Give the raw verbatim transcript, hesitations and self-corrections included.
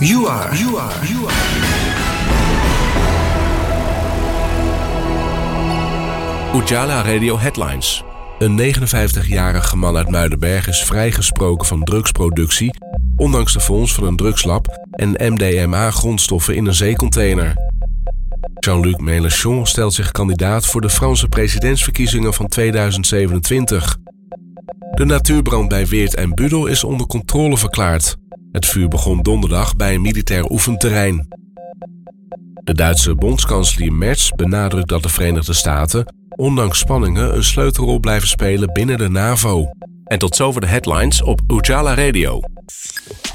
You are. You are. You are. Ujala Radio Headlines. Een negenenvijftigjarige man uit Muidenberg is vrijgesproken van drugsproductie, ondanks de fonds van een drugslab en M D M A-grondstoffen in een zeecontainer. Jean-Luc Mélenchon stelt zich kandidaat voor de Franse presidentsverkiezingen van tweeduizend zevenentwintig. De natuurbrand bij Weert en Budel is onder controle verklaard. Het vuur begon donderdag bij een militair oefenterrein. De Duitse bondskanselier Merz benadrukt dat de Verenigde Staten, ondanks spanningen, een sleutelrol blijven spelen binnen de NAVO. En tot zover de headlines op Ujala Radio.